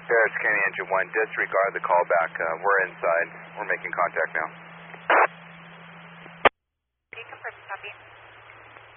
Harris County Engine 1, disregard the callback. We're inside. We're making contact now.